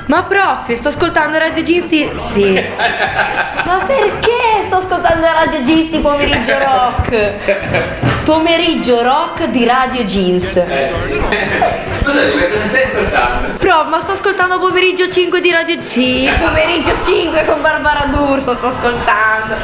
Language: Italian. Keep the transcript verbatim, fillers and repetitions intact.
Ma prof, sto ascoltando Radio Jeans di... Sì. Ma perché sto ascoltando Radio Jeans di pomeriggio rock? Pomeriggio rock di Radio Jeans. Cosa, cosa stai ascoltando? Prof, ma sto ascoltando pomeriggio cinque di Radio... Sì, pomeriggio cinque con Barbara D'Urso sto ascoltando.